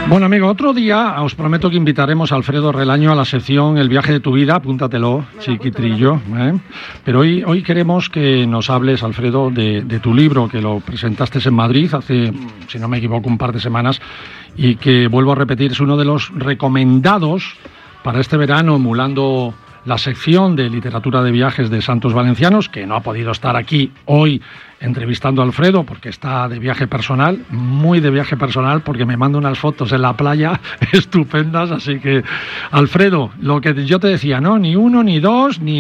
Bueno, amigo, otro día os prometo que invitaremos a Alfredo Relaño a la sección El viaje de tu vida, apúntatelo, chiquitrillo, ¿eh? Pero hoy queremos que nos hables, Alfredo, de tu libro, que lo presentaste en Madrid hace, si no me equivoco, un par de semanas, y que, vuelvo a repetir, es uno de los recomendados para este verano, emulando la sección de literatura de viajes de Santos Valencianos, que no ha podido estar aquí hoy entrevistando a Alfredo porque está de viaje personal, muy de viaje personal, porque me manda unas fotos en la playa estupendas. Así que, Alfredo, lo que yo te decía, ¿no? Ni uno, ni dos, ni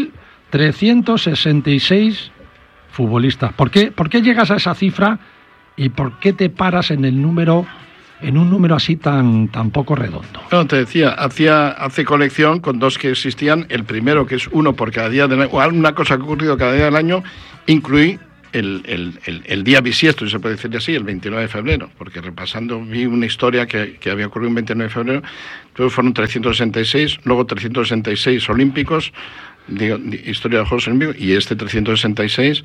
1.366 futbolistas. ¿Por qué llegas a esa cifra y por qué te paras en un número así tan poco redondo? No, te decía, hace colección con dos que existían. El primero, que es uno por cada día del año, o alguna cosa que ha ocurrido cada día del año, incluí el día bisiesto, si se puede decir así, el 29 de febrero, porque repasando vi una historia que había ocurrido el 29 de febrero, entonces fueron 366, luego 366 olímpicos, historia de los Juegos Olímpicos, y este 366...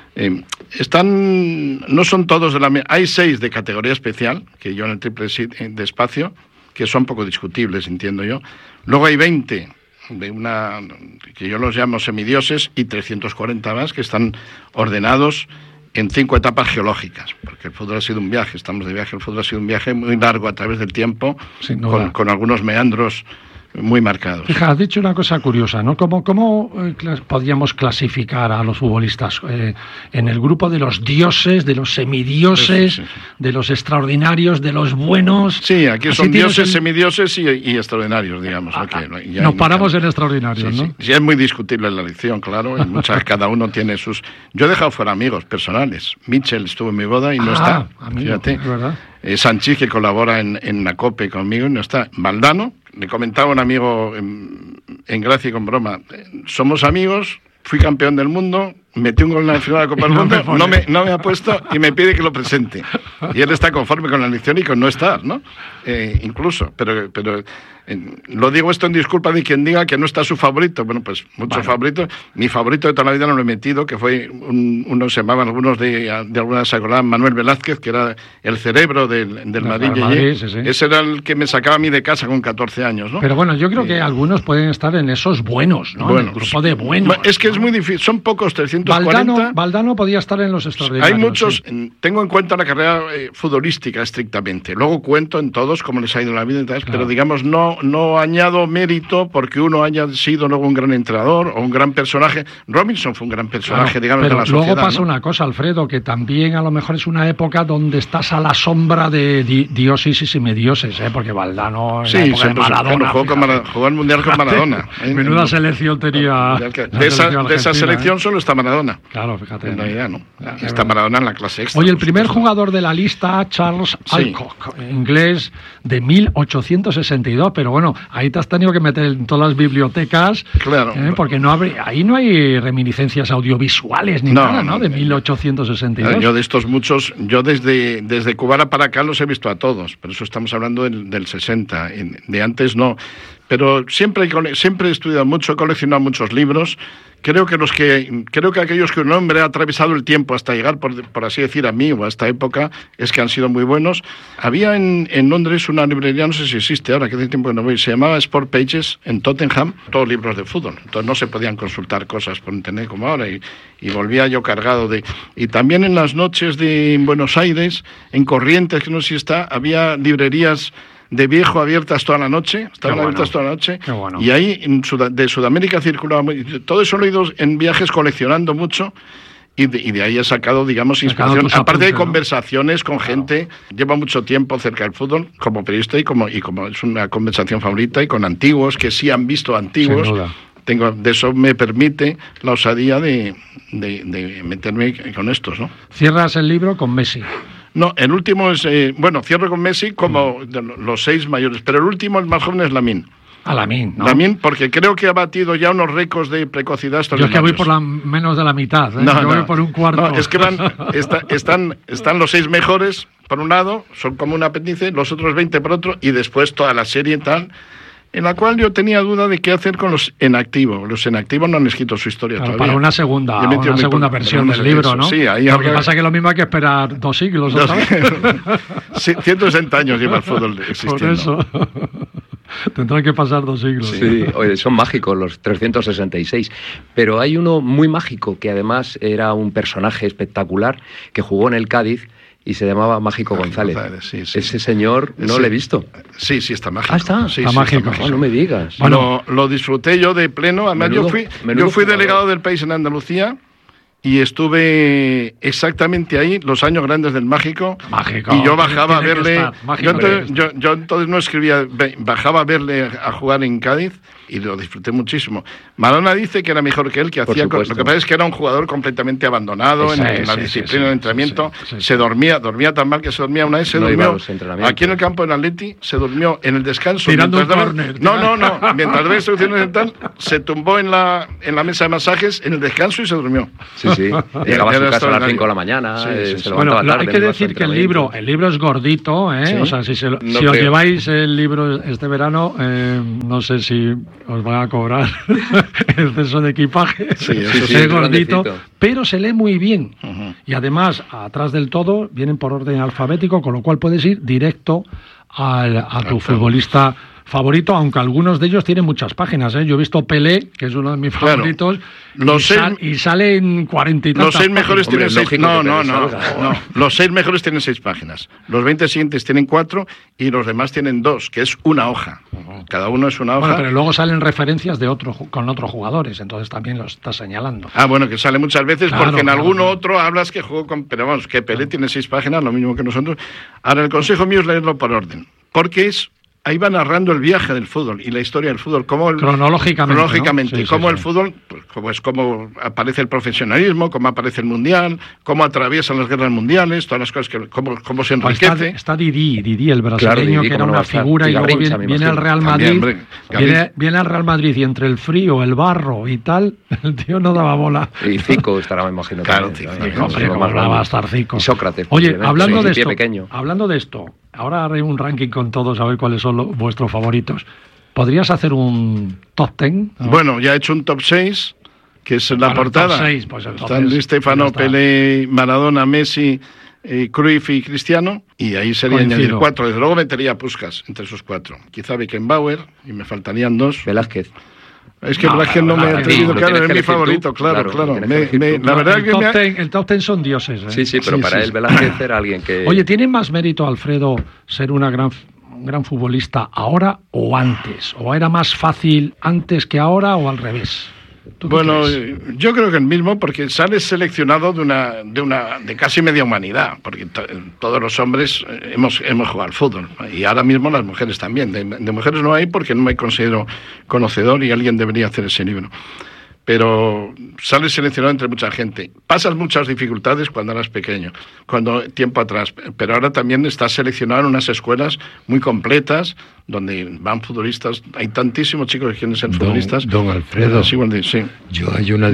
no son todos de la misma. Hay 6 de categoría especial, que yo en el triple de espacio, que son poco discutibles, entiendo yo. Luego hay 20 de una que yo los llamo semidioses, y 340 más que están ordenados en 5 etapas geológicas, porque el fútbol ha sido un viaje, estamos de viaje, el fútbol ha sido un viaje muy largo a través del tiempo, con algunos meandros muy marcados. Fija, has dicho una cosa curiosa, ¿no? ¿Cómo podríamos clasificar a los futbolistas? En el grupo de los dioses, de los semidioses, sí. De los extraordinarios, de los buenos. Sí, aquí son dioses, semidioses y extraordinarios, digamos. Nos paramos en extraordinarios, sí, ¿no? Sí, es muy discutible la elección, claro. Y cada uno tiene sus... Yo he dejado fuera amigos personales. Mitchell estuvo en mi boda y no está. Amigo, fíjate. Es verdad. Sanchís, que colabora en la COPE conmigo, y no está. Valdano, le comentaba a un amigo en gracia y con broma, somos amigos, fui campeón del mundo, metí un gol en la final de la Copa del Mundo, no me ha puesto y me pide que lo presente. Y él está conforme con la elección y con no estar, ¿no? Incluso, pero lo digo esto en disculpa de quien diga que no está su favorito. Bueno, pues muchos favoritos. Mi favorito de toda la vida no lo he metido, que fue uno, se llamaban algunos de algunas se acordaban, Manuel Velázquez, que era el cerebro del Madrid. Sí. Ese era el que me sacaba a mí de casa con 14 años, ¿no? Pero bueno, yo creo que algunos pueden estar en esos buenos, ¿no? En el grupo de buenos. Es que es muy difícil, son pocos, 340. Valdano podía estar en los extraordinarios. Hay muchos, sí. Tengo en cuenta la carrera futbolística estrictamente. Luego cuento en todos cómo les ha ido la vida y tal, claro. Pero digamos, no añado mérito porque uno haya sido luego un gran entrenador o un gran personaje. Robinson fue un gran personaje, claro, digamos, de la sociedad. Luego pasa una cosa, Alfredo, que también a lo mejor es una época donde estás a la sombra de dioses y semidioses, porque Valdano en la época de Maradona. Jugó el Mundial con Maradona. Menuda selección tenía. De esa selección solo está Maradona. Claro, fíjate. En realidad, ¿no? Está Maradona en la clase extra. Oye, el primer jugador de la lista, Charles Alcock, inglés de 1862, pero bueno, ahí te has tenido que meter en todas las bibliotecas, claro, porque ahí no hay reminiscencias audiovisuales ni nada, ¿no? De 1862. Yo de estos muchos, desde Cubana para acá los he visto a todos, pero eso estamos hablando del 60, de antes no. Pero siempre he estudiado mucho, he coleccionado muchos libros. Creo que aquellos que un hombre ha atravesado el tiempo hasta llegar, por así decir, a mí o a esta época, es que han sido muy buenos. Había en Londres una librería, no sé si existe ahora, que hace tiempo que no voy, se llamaba Sport Pages, en Tottenham, todos libros de fútbol. Entonces no se podían consultar cosas por internet como ahora, y volvía yo cargado de... Y también en las noches en Buenos Aires, en Corrientes, que no sé si está, había librerías de viejo abiertas toda la noche, abiertas toda la noche, bueno. Y ahí de Sudamérica circulaba todo eso lo he ido en viajes coleccionando mucho, y de ahí he sacado, digamos, inspiración, aparte de conversaciones con gente. Llevo mucho tiempo cerca del fútbol como periodista y como es una conversación favorita, y con antiguos que sí han visto antiguos. De eso me permite la osadía de meterme con estos, ¿no? Cierras el libro con Messi. No, el último es... cierro con Messi como los 6 mayores, pero el último, el más joven, es Lamine. Lamine, ¿no? Lamine, porque creo que ha batido ya unos récords de precocidad. Yo es que voy por menos de la mitad, yo voy por un cuarto. No, es que están los 6 mejores, por un lado, son como un apéndice, los otros 20 por otro, y después toda la serie y tal... en la cual yo tenía duda de qué hacer con los en activo. Los en activo no han escrito su historia todavía. Para una segunda versión del libro, ¿no? Sí, ahí lo que pasa es que lo mismo hay que esperar 2 siglos, ¿sabes? Sí, 160 años lleva el fútbol existiendo. Por eso. Tendrán que pasar 2 siglos. Sí, oye, son mágicos los 366. Pero hay uno muy mágico que además era un personaje espectacular que jugó en el Cádiz y se llamaba Mágico González. Sí. Ese señor no lo he visto. Sí, está mágico. Ah, está. Sí, está mágico. Oh, no me digas. Bueno, lo disfruté yo de pleno. Además, yo fui delegado del país en Andalucía y estuve exactamente ahí, los años grandes del Mágico. Y yo bajaba a verle. Yo entonces no escribía, bajaba a verle a jugar en Cádiz y lo disfruté muchísimo. Maradona dice que era mejor que él, que hacía. Lo que pasa es que era un jugador completamente abandonado en la disciplina, en el entrenamiento. Se dormía tan mal que se dormía una vez. Se durmió aquí en el campo del Atleti, se durmió en el descanso. Tirando un córner. No. Mientras daba instrucciones y tal, se tumbó en la mesa de masajes en el descanso y se durmió. Sí. Llegaba a su casa a las 5 de la mañana. Se levantaba tarde. Hay que decir que el libro es gordito, ¿eh? ¿Sí? O sea, si os lleváis el libro este verano, no sé si os van a cobrar exceso de equipaje. Es gordito, pero se lee muy bien. Y además, atrás del todo, vienen por orden alfabético, con lo cual puedes ir directo a tu futbolista favorito, aunque algunos de ellos tienen muchas páginas, ¿eh? Yo he visto Pelé, que es uno de mis favoritos, y sale en 40 y tantas. Los 6 mejores tienen 6. No. Los 6 mejores tienen 6 páginas. Los 20 siguientes tienen 4 y los demás tienen 2, que es una hoja. Cada uno es una hoja. Bueno, pero luego salen referencias con otros jugadores, entonces también los estás señalando. Bueno, que sale muchas veces porque en alguno otro hablas que jugó con... Pero vamos, que Pelé tiene 6 páginas, lo mismo que nosotros. Ahora, el consejo mío es leerlo por orden, porque ahí va narrando el viaje del fútbol y la historia del fútbol. Cronológicamente. ¿No? Cómo el fútbol, pues cómo aparece el profesionalismo, cómo aparece el mundial, cómo atraviesan las guerras mundiales, todas las cosas cómo se enriquece. Está Didi, el brasileño, que era una figura, y luego viene al Real Madrid. Viene al Real Madrid y entre el frío, el barro y tal, el tío no daba bola. Y Zico estará, me imagino. Claro, va a estar Zico. Y Sócrates. Oye, hablando de esto, ahora haré un ranking con todos a ver cuáles son vuestros favoritos. ¿Podrías hacer un top 10? ¿No? Bueno, ya he hecho un top 6, que es la portada. Top 6, pues están Di Stéfano, Pelé, Maradona, Messi, Cruyff y Cristiano, y ahí sería añadir 4. Desde luego metería a Puskás entre esos 4. Quizá Beckenbauer, y me faltarían 2. Velázquez. Es que Velázquez no me ha atrevido, claro, es mi favorito, claro. La verdad es que el top 10 son dioses, ¿eh? Sí, pero para él Velázquez era alguien que... Oye, ¿tiene más mérito, Alfredo, ser un gran futbolista ahora o antes? ¿O era más fácil antes que ahora o al revés? Bueno, yo creo que el mismo, porque sales seleccionado de casi media humanidad, porque todos los hombres hemos jugado al fútbol, y ahora mismo las mujeres también. De mujeres no hay, porque no me considero conocedor y alguien debería hacer ese libro. Pero sales seleccionado entre mucha gente. Pasas muchas dificultades cuando eras pequeño, tiempo atrás, pero ahora también estás seleccionado en unas escuelas muy completas, donde van futbolistas. Hay tantísimos chicos que quieren ser futbolistas. Don Alfredo, sí. Hay una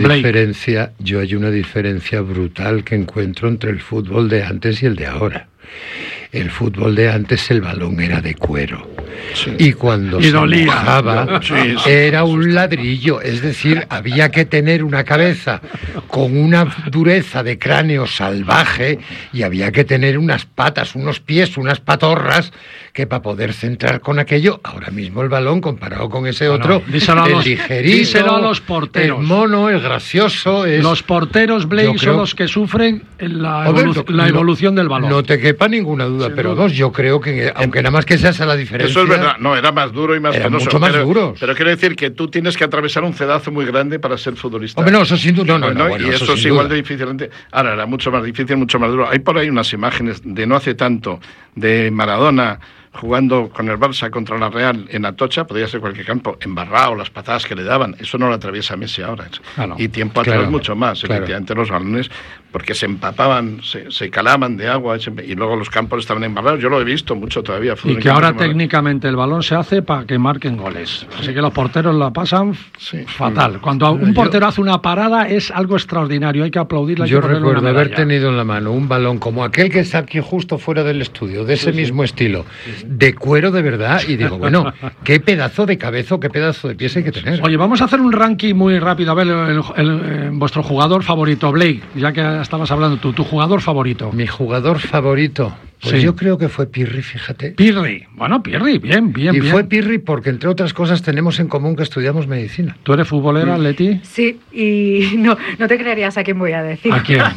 diferencia brutal que encuentro entre el fútbol de antes y el de ahora. El fútbol de antes, el balón era de cuero. Sí. Y cuando se mojaba, era un ladrillo. Es decir, había que tener una cabeza con una dureza de cráneo salvaje y había que tener unas patas, unos pies, unas patorras, que para poder centrar con aquello, ahora mismo el balón, comparado con ese otro, el ligerito, díselo a los porteros. El mono, el gracioso. Los porteros, Blake, son los que sufren la evolución del balón. No te quepa ninguna duda, pero yo creo que, aunque nada más que esa sea la diferencia... Eso es verdad, era más duro y más penoso. Mucho más duro. Pero quiero decir que tú tienes que atravesar un cedazo muy grande para ser futbolista. Hombre, no, eso sin duda. Y eso es igual de difícil. Ahora era mucho más difícil, mucho más duro. Hay por ahí unas imágenes de no hace tanto, de Maradona jugando con el Barça contra la Real en Atocha, podría ser cualquier campo, embarrado, las patadas que le daban, eso no lo atraviesa Messi ahora. Y tiempo atrás mucho más, efectivamente, los balones porque se empapaban, se calaban de agua y luego los campos estaban embarrados. Yo lo he visto mucho todavía. Y que ahora técnicamente el balón se hace para que marquen goles. Así que los porteros la pasan fatal. Cuando un portero hace una parada es algo extraordinario, hay que aplaudirla. Yo recuerdo haber tenido en la mano un balón como aquel que está aquí justo fuera del estudio, de ese mismo estilo, de cuero de verdad, y digo, bueno, qué pedazo de cabeza, qué pedazo de pies hay que tener. Oye, vamos a hacer un ranking muy rápido. A ver, vuestro jugador favorito, Blake, ya que estabas hablando tú, tu jugador favorito. Mi jugador favorito, pues yo creo que fue Pirri, fíjate. Pirri, bueno, Pirri, bien. Y fue Pirri porque, entre otras cosas, tenemos en común que estudiamos medicina. ¿Tú eres futbolera, Leti? Sí, y no te creerías a quién voy a decir. ¿A quién?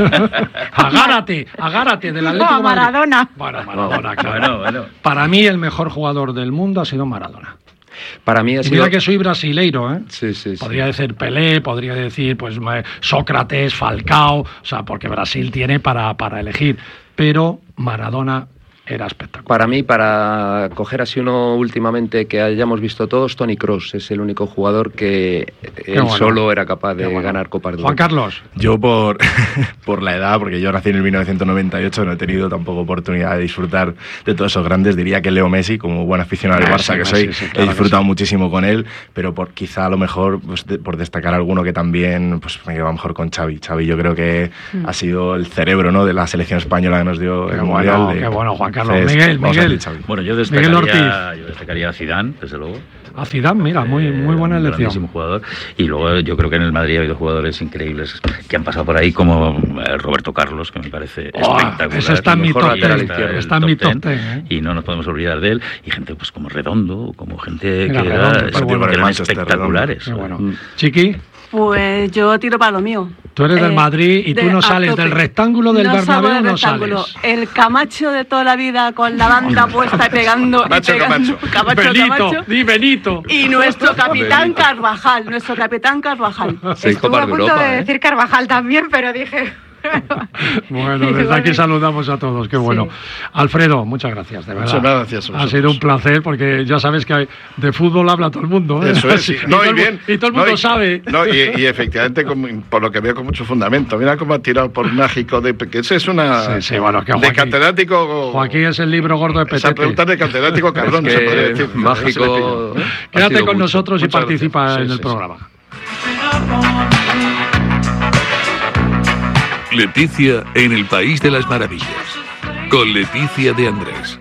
Agárrate del Atlético. No, Maradona. Bueno, Maradona, claro. Bueno. Para mí el mejor jugador del mundo ha sido Maradona. Para mí ha sido... Mira que soy brasileiro, ¿eh? Sí. Podría decir Pelé, podría decir pues Sócrates, Falcao, o sea, porque Brasil tiene para elegir, pero Maradona era espectacular. Para mí, para coger así uno últimamente que hayamos visto todos, Toni Kroos es el único jugador que solo era capaz de ganar Copas del Mundo. Juan Carlos. Yo por la edad, porque yo nací en el 1998, no he tenido tampoco oportunidad de disfrutar de todos esos grandes. Diría que Leo Messi, como buen aficionado del Barça que soy, he disfrutado muchísimo con él, pero quizá a lo mejor por destacar alguno que también pues me quedo mejor con Xavi. Xavi yo creo que ha sido el cerebro, ¿no?, de la selección española que nos dio el Mundial. Qué bueno, Juan Carlos. Miguel. Bueno, yo destacaría a Zidane, desde luego. A Zidane, mira, muy buena elección. Grandísimo jugador. Y luego yo creo que en el Madrid ha habido jugadores increíbles que han pasado por ahí, como Roberto Carlos, que me parece espectacular. Ese está en mi top 10. Y no nos podemos olvidar de él. Y gente pues como Redondo, como gente que eran espectaculares. Bueno. Chiqui. Pues yo tiro para lo mío. Tú eres del Madrid y tú no sales del rectángulo del Bernabéu, no sales. El Camacho de toda la vida con la banda puesta y pegando. Camacho. Di Benito. Y nuestro capitán Carvajal. Estuve a punto de decir Carvajal también, pero dije... Bueno, desde aquí saludamos a todos, qué bueno. Alfredo, muchas gracias, de verdad. Muchas gracias. Ha sido un placer, porque ya sabes que de fútbol habla todo el mundo, ¿eh? Eso es, sí. Y todo el mundo sabe. Y efectivamente, por lo que veo, con mucho fundamento. Mira cómo ha tirado por mágico que ese es una... Bueno, que de catedrático... Joaquín es el libro gordo de Petete. Esa pregunta de catedrático cabrón, se podría decir. Mágico. Quédate con nosotros y participa en el programa. Leticia en el País de las Maravillas, con Leticia de Andrés.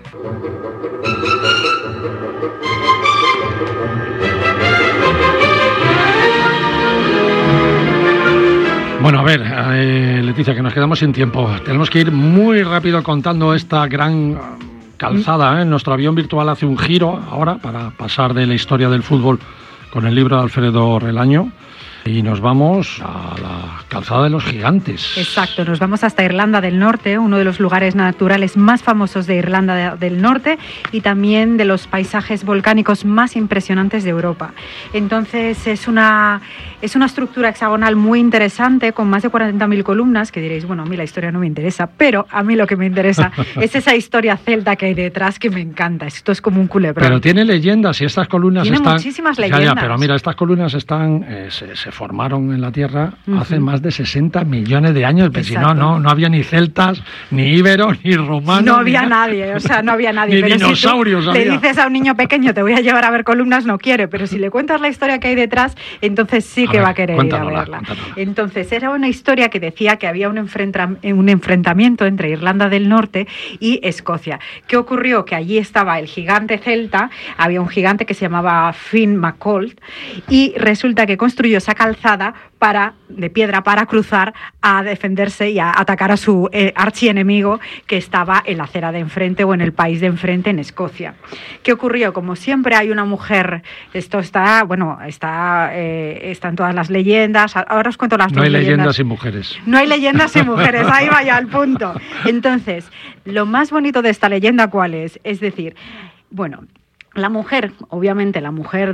Bueno, a ver, Leticia, que nos quedamos sin tiempo. Tenemos que ir muy rápido contando esta gran calzada, ¿eh? Nuestro avión virtual hace un giro ahora para pasar de la historia del fútbol con el libro de Alfredo Relaño. Y nos vamos a la calzada de los gigantes. Exacto, nos vamos hasta Irlanda del Norte, uno de los lugares naturales más famosos de Irlanda del Norte y también de los paisajes volcánicos más impresionantes de Europa. Entonces es una estructura hexagonal muy interesante con más de 40.000 columnas, que diréis, bueno, a mí la historia no me interesa, pero a mí lo que me interesa es esa historia celta que hay detrás, que me encanta. Esto es como un culebrón. Pero tiene leyendas y estas columnas tiene están... muchísimas leyendas. Ya, pero mira, estas columnas están... se formaron en la Tierra hace más de 60 millones de años, pero si no había ni celtas, ni íberos, ni romanos. No había nadie, no había nadie. Ni pero dinosaurios si había. Le dices a un niño pequeño, te voy a llevar a ver columnas, no quiere, pero si le cuentas la historia que hay detrás, entonces sí que va a querer ir a verla. Entonces era una historia que decía que había un enfrentamiento entre Irlanda del Norte y Escocia. ¿Qué ocurrió? Que allí estaba el gigante celta, había un gigante que se llamaba Finn McColl, y resulta que construyó esa calzada de piedra para cruzar a defenderse y a atacar a su archienemigo, que estaba en la acera de enfrente o en el país de enfrente, en Escocia. ¿Qué ocurrió? Como siempre hay una mujer, esto está en todas las leyendas, ahora os cuento las dos leyendas. No hay leyendas sin mujeres. No hay leyendas sin mujeres, ahí vaya al punto. Entonces, lo más bonito de esta leyenda, ¿cuál es? Es decir, bueno, La mujer, obviamente la mujer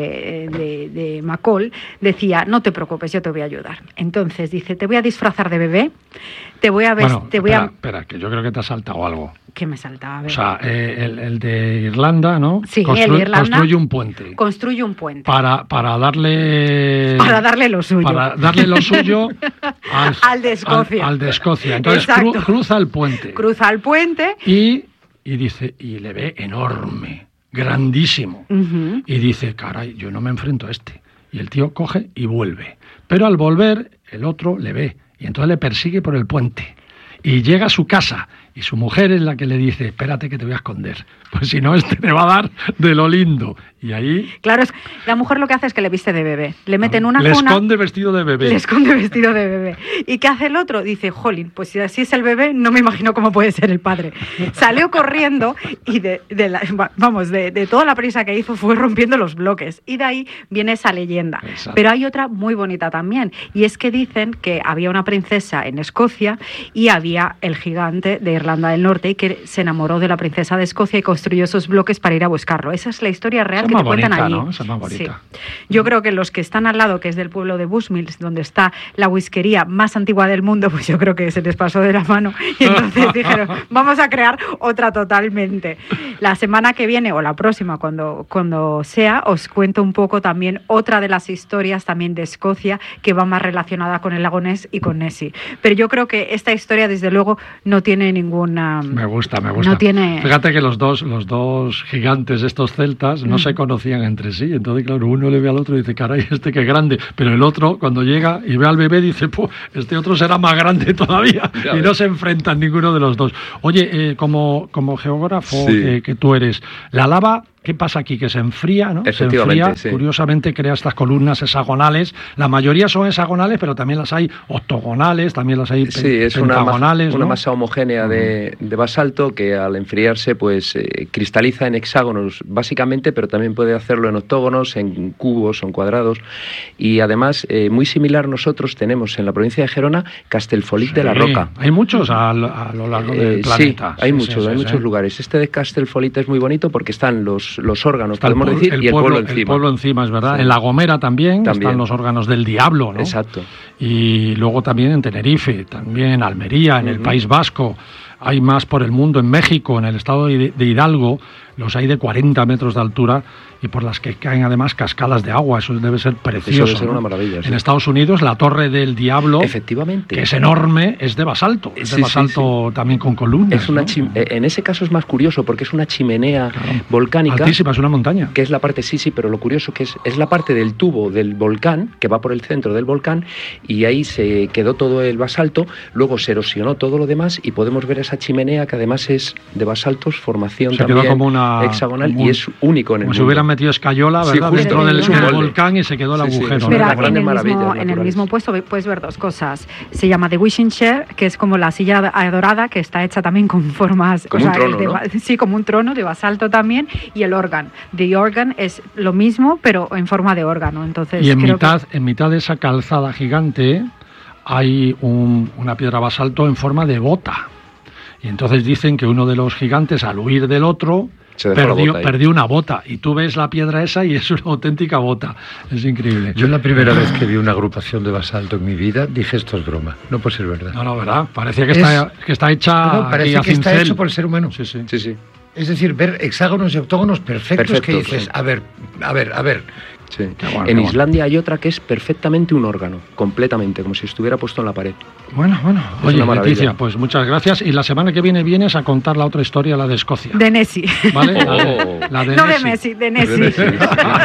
de McCall, decía, no te preocupes, yo te voy a ayudar. Entonces dice, te voy a disfrazar de bebé, te voy a vestir... Espera, que yo creo que te has saltado algo. ¿Qué me saltaba? A ver. O sea, el de Irlanda, ¿no? Sí, el de Irlanda construye un puente. Construye un puente. Para darle... Para darle lo suyo. Para darle lo suyo al de Escocia. Al de Escocia. Entonces cruza el puente. Cruza el puente. Y dice, y le ve enorme, grandísimo. Uh-huh. Y dice, caray, yo no me enfrento a este. Y el tío coge y vuelve. Pero al volver, el otro le ve. Y entonces le persigue por el puente. Y llega a su casa. Y su mujer es la que le dice, espérate que te voy a esconder. Pues si no, este te va a dar de lo lindo. Y ahí... Claro, la mujer lo que hace es que le viste de bebé. Le mete en una cuna... Le esconde vestido de bebé. Le esconde vestido de bebé. ¿Y qué hace el otro? Dice, jolín, pues si así es el bebé, no me imagino cómo puede ser el padre. Salió corriendo y de toda la prisa que hizo fue rompiendo los bloques. Y de ahí viene esa leyenda. Exacto. Pero hay otra muy bonita también. Y es que dicen que había una princesa en Escocia y había el gigante de Irlanda del Norte y que se enamoró de la princesa de Escocia y construyó esos bloques para ir a buscarlo. Esa es la historia real que te cuentan allí. ¿No? Esa es más bonita. Sí. Yo creo que los que están al lado, que es del pueblo de Bushmills, donde está la whiskería más antigua del mundo, pues yo creo que se les pasó de la mano y entonces dijeron, vamos a crear otra totalmente. La semana que viene o la próxima, cuando sea, os cuento un poco también otra de las historias también de Escocia que va más relacionada con el lago Ness y con Nessie. Pero yo creo que esta historia, desde luego, no tiene ninguna... Me gusta. No tiene... Fíjate que los dos gigantes, estos celtas, no se conocían entre sí. Entonces, claro, uno le ve al otro y dice, caray, este que grande. Pero el otro, cuando llega y ve al bebé, dice, pues este otro será más grande todavía. Y no se enfrentan ninguno de los dos. Oye, como geógrafo que tú eres, la lava... ¿Qué pasa aquí? Que se enfría, ¿no? Se enfría, sí. Curiosamente crea estas columnas hexagonales. La mayoría son hexagonales, pero también las hay octogonales, también las hay pentagonales. Es una masa homogénea de basalto que al enfriarse pues cristaliza en hexágonos básicamente, pero también puede hacerlo en octógonos, en cubos o en cuadrados. Y además, muy similar, nosotros tenemos en la provincia de Gerona Castellfollit de la Roca. Hay muchos a lo largo del planeta. Sí, hay muchos lugares. Este de Castellfollit es muy bonito porque están los órganos, podemos decir, y el pueblo encima. El pueblo encima, es verdad. Sí. En La Gomera también están los órganos del diablo, ¿no? Exacto. Y luego también en Tenerife, también en Almería, en el País Vasco. Hay más por el mundo, en México, en el estado de Hidalgo, los hay de 40 metros de altura y por las que caen además cascadas de agua. Eso debe ser precioso. Eso debe ser una maravilla. En Estados Unidos, la Torre del Diablo, efectivamente, que es enorme, es de basalto. Es de basalto también con columnas. Es una en ese caso es más curioso porque es una chimenea volcánica. Altísima, es una montaña. Que es la parte, pero lo curioso que es la parte del tubo del volcán, que va por el centro del volcán, y ahí se quedó todo el basalto, luego se erosionó todo lo demás y podemos ver esa chimenea que además es de basaltos, formación se también quedó como una hexagonal y es único en el mundo. Como si hubieran metido escayola, ¿verdad? Dentro del volcán y se quedó el agujero. Pero en el mismo puesto puedes ver dos cosas. Se llama The Wishing Chair, que es como la silla dorada, que está hecha también con formas... Como un trono, ¿no? Sí, como un trono de basalto también. Y el organ. The Organ es lo mismo, pero en forma de órgano. Entonces, y en mitad de esa calzada gigante hay una piedra basalto en forma de bota. Y entonces dicen que uno de los gigantes, al huir del otro, perdió una bota. Y tú ves la piedra esa y es una auténtica bota. Es increíble. Yo la primera vez que vi una agrupación de basalto en mi vida dije, esto es broma. No puede ser verdad. No, ¿verdad? Parecía que está hecha... No, parece que está hecho por el ser humano. Sí. Es decir, ver hexágonos y octógonos perfectos que dices, sí. A ver. Sí. En Islandia hay otra que es perfectamente un órgano, completamente, como si estuviera puesto en la pared. Bueno. Oye, Leticia, pues muchas gracias. Y la semana que viene vienes a contar la otra historia, la de Escocia. De Nessie. ¿Vale? La de no Nessie. De Messi, de Nessie.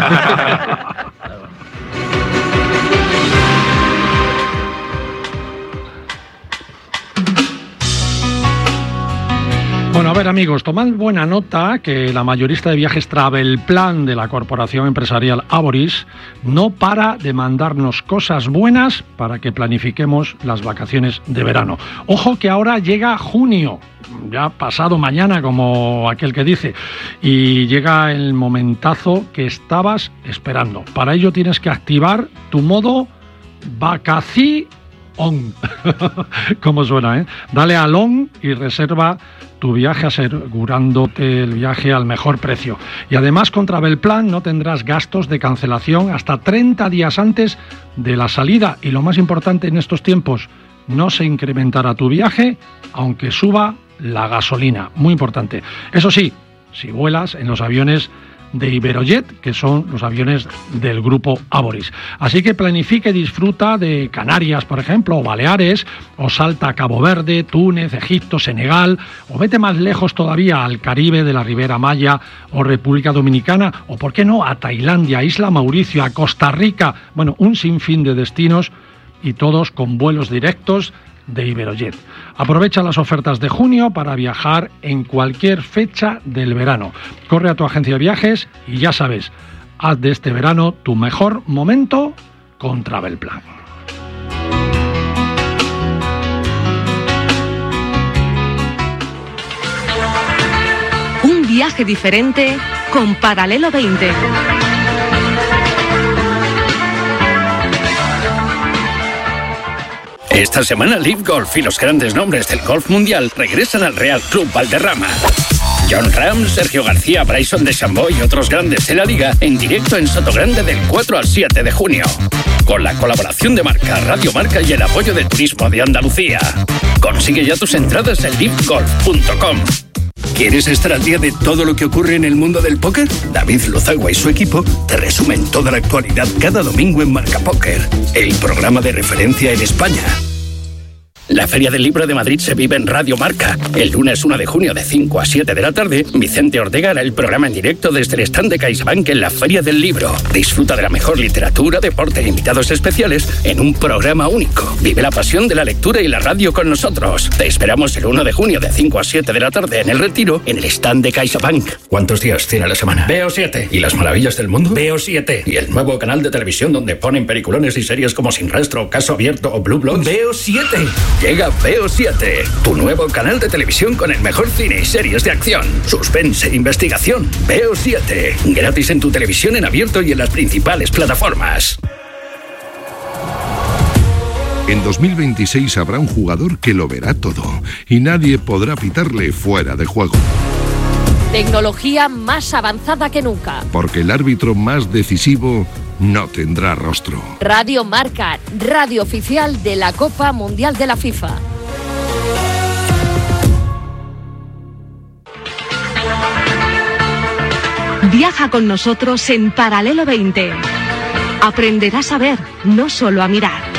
Bueno, a ver, amigos, tomad buena nota que la mayorista de viajes Travelplan de la corporación empresarial Avoris no para de mandarnos cosas buenas para que planifiquemos las vacaciones de verano. Ojo que ahora llega junio, ya pasado mañana, como aquel que dice, y llega el momentazo que estabas esperando. Para ello tienes que activar tu modo on. ¿Cómo suena, eh? Dale al on y reserva tu viaje asegurándote el viaje al mejor precio. Y además con Travelplan no tendrás gastos de cancelación hasta 30 días antes de la salida. Y lo más importante en estos tiempos, no se incrementará tu viaje aunque suba la gasolina. Muy importante. Eso sí, si vuelas en los aviones de Iberojet, que son los aviones del grupo Avoris. Así que planifica y disfruta de Canarias, por ejemplo, o Baleares, o salta a Cabo Verde, Túnez, Egipto, Senegal, o vete más lejos todavía al Caribe de la Ribera Maya o República Dominicana, o por qué no a Tailandia, Isla Mauricio, a Costa Rica. Bueno, un sinfín de destinos y todos con vuelos directos de Iberojet. Aprovecha las ofertas de junio para viajar en cualquier fecha del verano. Corre a tu agencia de viajes y ya sabes, haz de este verano tu mejor momento con Travelplan. Un viaje diferente con Paralelo 20. Esta semana Live Golf y los grandes nombres del golf mundial regresan al Real Club Valderrama. John Ram, Sergio García, Bryson DeChambeau y otros grandes de la liga en directo en Sotogrande del 4 al 7 de junio. Con la colaboración de Marca, Radio Marca y el apoyo de Turismo de Andalucía. Consigue ya tus entradas en livegolf.com. ¿Quieres estar al día de todo lo que ocurre en el mundo del póker? David Lozagua y su equipo te resumen toda la actualidad cada domingo en Marca Póker, el programa de referencia en España. La Feria del Libro de Madrid se vive en Radio Marca. El lunes 1 de junio de 5 a 7 de la tarde, Vicente Ortega hará el programa en directo desde el stand de CaixaBank en la Feria del Libro. Disfruta de la mejor literatura, deporte e invitados especiales en un programa único. Vive la pasión de la lectura y la radio con nosotros. Te esperamos el 1 de junio de 5 a 7 de la tarde en El Retiro, en el stand de CaixaBank. ¿Cuántos días tiene la semana? Veo 7. ¿Y las maravillas del mundo? Veo 7. ¿Y el nuevo canal de televisión donde ponen peliculones y series como Sin Rastro, Caso Abierto o Blue Bloods? Veo 7. Llega Veo 7, tu nuevo canal de televisión con el mejor cine y series de acción, suspense e investigación. Veo 7, gratis en tu televisión en abierto y en las principales plataformas. En 2026 habrá un jugador que lo verá todo y nadie podrá pitarle fuera de juego. Tecnología más avanzada que nunca. Porque el árbitro más decisivo no tendrá rostro. Radio Marca, radio oficial de la Copa Mundial de la FIFA. Viaja con nosotros en Paralelo 20. Aprenderás a ver, no solo a mirar.